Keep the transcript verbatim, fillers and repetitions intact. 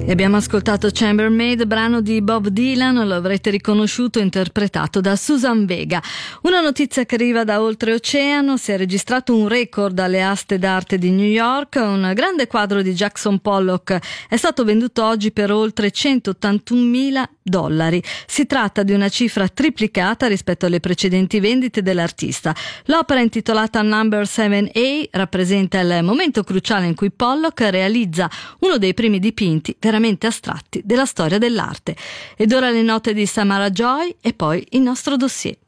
E abbiamo ascoltato Chambermaid, brano di Bob Dylan, lo avrete riconosciuto, interpretato da Susan Vega. Una notizia che arriva da oltreoceano: si è registrato un record alle aste d'arte di New York. Un grande quadro di Jackson Pollock è stato venduto oggi per oltre centottantunomila dollari. Si tratta di una cifra triplicata rispetto alle precedenti vendite dell'artista. L'opera, intitolata Number sette A, rappresenta il momento cruciale in cui Pollock realizza uno dei primi dipinti veramente astratti della storia dell'arte. Ed ora le note di Samara Joy e poi il nostro dossier.